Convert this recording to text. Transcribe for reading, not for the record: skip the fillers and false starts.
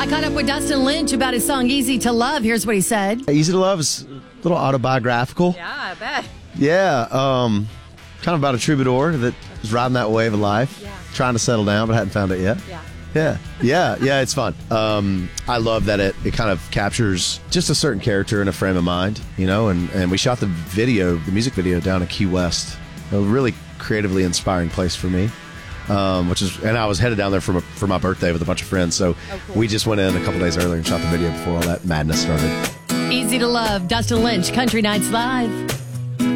I caught up with Dustin Lynch about his song Easy to Love. Here's what he said. Easy to Love is a little autobiographical. Yeah, I bet. Yeah, kind of about a troubadour that is riding that wave of life, trying to settle down but hadn't found it yet. Yeah, it's fun. I love that it kind of captures just a certain character in a frame of mind, you know, and we shot the music video down in Key West, a really creatively inspiring place for me. And I was headed down there for my birthday with a bunch of friends, so cool. We just went in a couple days earlier and shot the video before all that madness started. Easy to Love, Dustin Lynch, Country Nights Live.